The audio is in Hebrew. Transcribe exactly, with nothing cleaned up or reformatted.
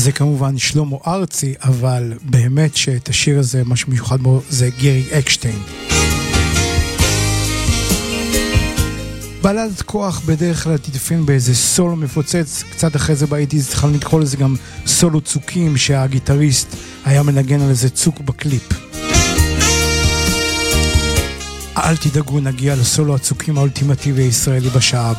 זה כמובן שלמה ארצי, אבל באמת שאת השיר הזה, מה שמיוחד בו זה גרי אקשטיין. בלדת כוח בדרך כלל תתפין באיזה סולו מפוצץ, קצת אחרי זה בהייתי התחלנו לקרוא לזה גם סולו צוקים, שהגיטריסט היה מנגן על איזה צוק בקליפ. אל תדאגו, נגיע לסולו הצוקים האולטימטיבי הישראלי בשעה